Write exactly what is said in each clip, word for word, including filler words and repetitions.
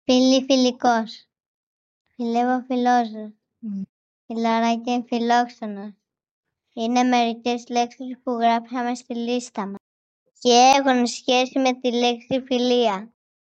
Φίλη, φιλικός. Φιλεύω, φιλόζω. Mm. Φιλαράκι, φιλόξενος. Είναι μερικές λέξεις που γράψαμε στη λίστα μας και έχουν σχέση με τη λέξη φιλία.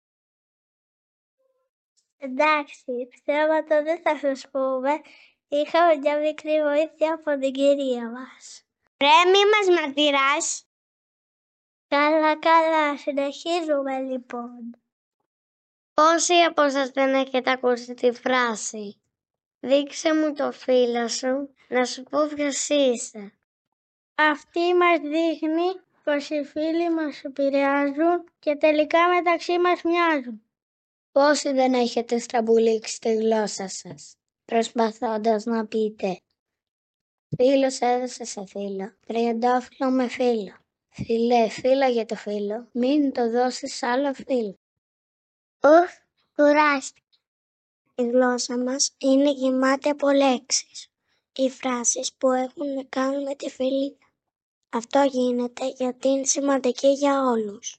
Εντάξει, ψέματα δεν θα σας πούμε. Είχαμε μια μικρή βοήθεια από την κυρία μας. Ρε, μη μας μαρτυράς. Καλά, καλά, συνεχίζουμε λοιπόν. Πόσοι από εσάς δεν έχετε ακούσει τη φράση «Δείξε μου το φίλο σου, να σου πω ποιος είσαι». Αυτή μας δείχνει πως οι φίλοι μας επηρεάζουν και τελικά μεταξύ μας μοιάζουν. Πόσοι δεν έχετε στραμπουλήξει τη γλώσσα σας, προσπαθώντας να πείτε «Φίλος έδωσε σε φίλο, τριαντάφυλλο με φίλο». Φίλε, φύλλα για το φίλο, μην το δώσεις σ' άλλο φίλο. Ουφ, κουράστηκα. Η γλώσσα μας είναι γεμάτη από λέξεις. Οι φράσεις που έχουν να κάνουν με τη φιλία. Αυτό γίνεται γιατί είναι σημαντική για όλους.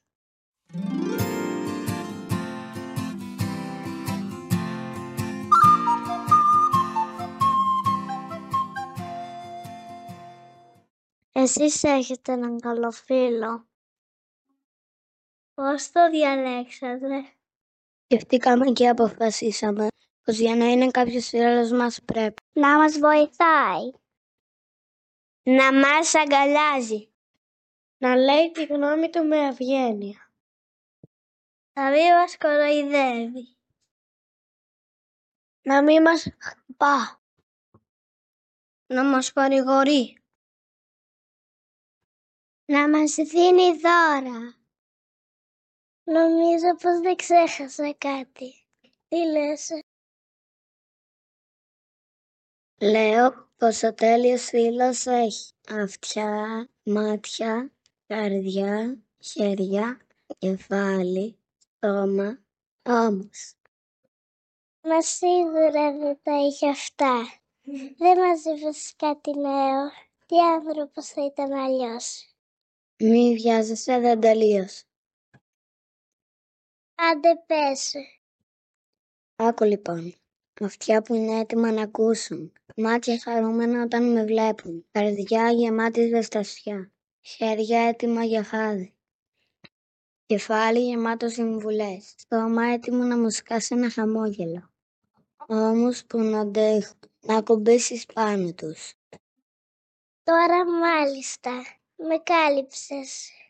Εσείς έχετε έναν καλό φίλο. Πώς το διαλέξατε? Σκεφτήκαμε και αποφασίσαμε πως για να είναι κάποιος φίλος μας πρέπει να μας βοηθάει, να μας αγκαλιάζει, να λέει τη γνώμη του με ευγένεια, να μην μας κοροϊδεύει, να μην μας χτυπά, να μας παρηγορεί, να μας δίνει δώρα. Νομίζω πως δεν ξέχασα κάτι. Τι λες? Λέω πως ο τέλειος φίλος έχει αυτιά, μάτια, καρδιά, χέρια, κεφάλι, στόμα, ώμος. Μα σίγουρα δεν τα είχε αυτά. Δεν μας είπες κάτι νέο. Τι άνθρωπος θα ήταν αλλιώς? Μη βιάζεσαι, δεν τελείωσε. Άντε πες. Άκου λοιπόν. Αυτιά που είναι έτοιμα να ακούσουν. Μάτια χαρούμενα όταν με βλέπουν. Καρδιά γεμάτη ζεστασιά. Χέρια έτοιμα για χάδι. Κεφάλι γεμάτο συμβουλές. Στόμα έτοιμο να μου σκάσει ένα χαμόγελο. Ώμους που να αντέχουν. Να ακουμπήσεις πάνω τους. Τώρα μάλιστα με κάλυψες.